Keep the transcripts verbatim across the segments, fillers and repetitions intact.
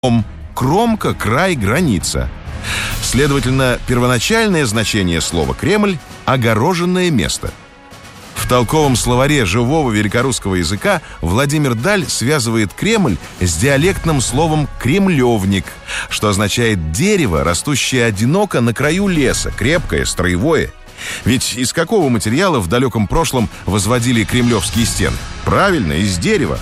кромка, край, граница. Следовательно, первоначальное значение слова «Кремль» — огороженное место. В толковом словаре живого великорусского языка Владимир Даль связывает Кремль с диалектным словом «кремлевник», что означает дерево, растущее одиноко на краю леса, крепкое, строевое. Ведь из какого материала в далеком прошлом возводили кремлевские стены? Правильно, из дерева.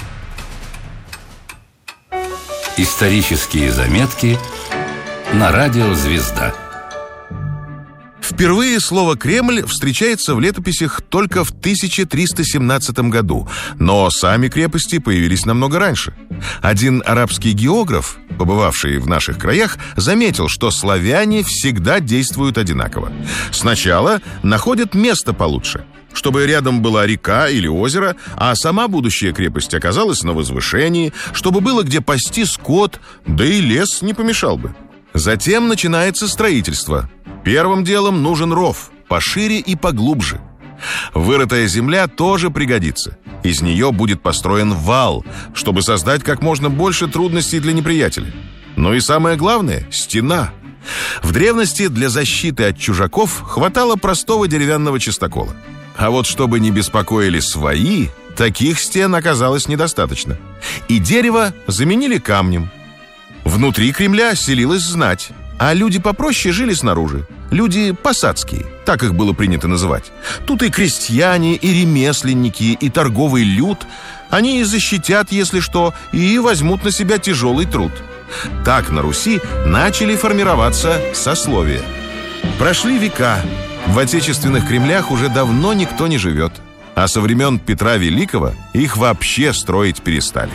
Исторические заметки на радио «Звезда». Впервые слово «Кремль» встречается в летописях только в тысяча триста семнадцатом году, но сами крепости появились намного раньше. Один арабский географ, побывавший в наших краях, заметил, что славяне всегда действуют одинаково. Сначала находят место получше, чтобы рядом была река или озеро, а сама будущая крепость оказалась на возвышении, чтобы было где пасти скот, да и лес не помешал бы. Затем начинается строительство. Первым делом нужен ров, пошире и поглубже. Вырытая земля тоже пригодится. Из нее будет построен вал, чтобы создать как можно больше трудностей для неприятеля. Ну и самое главное – стена. В древности для защиты от чужаков хватало простого деревянного частокола. А вот чтобы не беспокоили свои, таких стен оказалось недостаточно. И дерево заменили камнем. Внутри Кремля селилась знать, а люди попроще жили снаружи. Люди посадские, так их было принято называть. Тут и крестьяне, и ремесленники, и торговый люд. Они и защитят, если что, и возьмут на себя тяжелый труд. Так на Руси начали формироваться сословия. Прошли века. В отечественных кремлях уже давно никто не живет. А со времен Петра Великого их вообще строить перестали.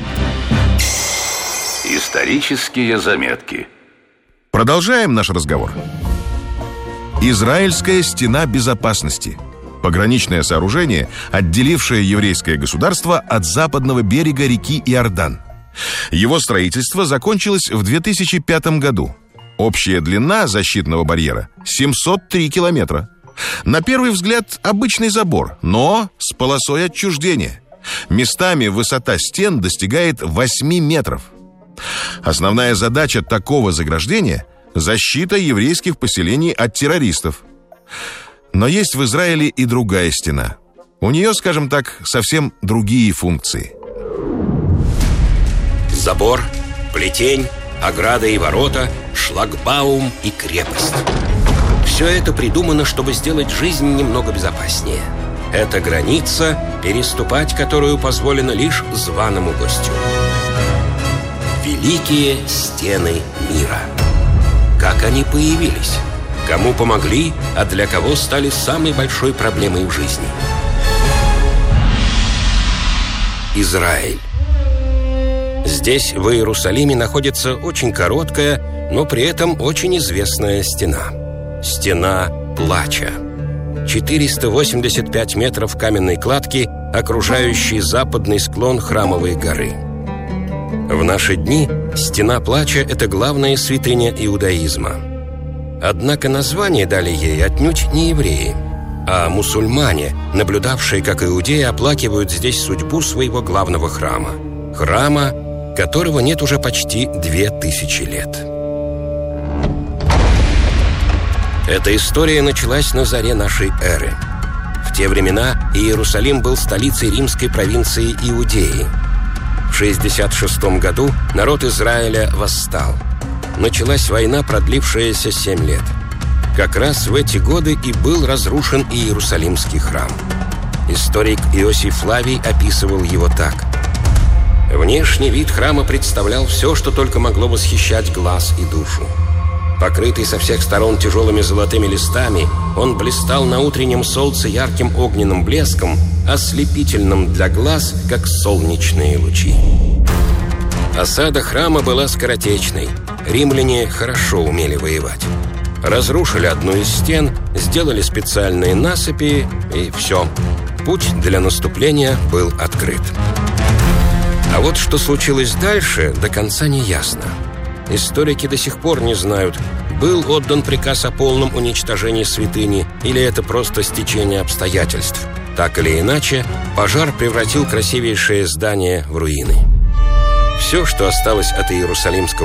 Исторические заметки. Продолжаем наш разговор. Израильская стена безопасности. Пограничное сооружение, отделившее еврейское государство от западного берега реки Иордан. Его строительство закончилось в две тысячи пятом году. Общая длина защитного барьера – семьсот три километра. На первый взгляд обычный забор, но с полосой отчуждения. Местами высота стен достигает восьми метров. Основная задача такого заграждения – защита еврейских поселений от террористов. Но есть в Израиле и другая стена. У нее, скажем так, совсем другие функции. Забор, плетень, ограда и ворота, шлагбаум и крепость. Все это придумано, чтобы сделать жизнь немного безопаснее. Это граница, переступать которую позволено лишь званому гостю. Великие стены мира. Как они появились? Кому помогли, а для кого стали самой большой проблемой в жизни? Израиль. Здесь, в Иерусалиме, находится очень короткая, но при этом очень известная стена. Стена плача. четыреста восемьдесят пять метров каменной кладки, окружающей западный склон Храмовой горы. В наши дни Стена плача – это главная святыня иудаизма. Однако название дали ей отнюдь не евреи, а мусульмане, наблюдавшие, как иудеи оплакивают здесь судьбу своего главного храма. Храма, которого нет уже почти две тысячи лет. Эта история началась на заре нашей эры. В те времена Иерусалим был столицей римской провинции Иудеи. В шестьдесят шестом году народ Израиля восстал. Началась война, продлившаяся семь лет. Как раз в эти годы и был разрушен Иерусалимский храм. Историк Иосиф Флавий описывал его так. Внешний вид храма представлял все, что только могло восхищать глаз и душу. Покрытый со всех сторон тяжелыми золотыми листами, он блистал на утреннем солнце ярким огненным блеском, ослепительным для глаз, как солнечные лучи. Осада храма была скоротечной. Римляне хорошо умели воевать. Разрушили одну из стен, сделали специальные насыпи, и все. Путь для наступления был открыт. А вот что случилось дальше, до конца не ясно. Историки до сих пор не знают, был отдан приказ о полном уничтожении святыни или это просто стечение Так или иначе, пожар превратил красивейшее здание в руины. Все, что осталось от Иерусалимского